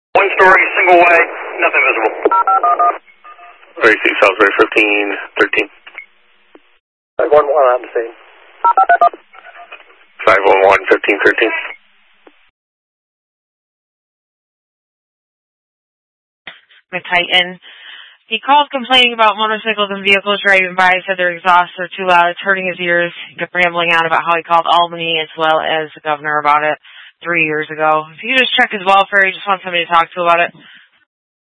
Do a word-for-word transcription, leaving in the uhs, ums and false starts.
One story, single way, nothing visible. thirty-six Salisbury, fifteen thirteen. five one one on the scene. five one one, fifteen thirteen. McTitan. He called complaining about motorcycles and vehicles driving by, said their exhausts are too loud, it's hurting his ears. He kept rambling on about how he called Albany as well as the governor about it three years ago. If you could just check his welfare, he just wants somebody to talk to about it.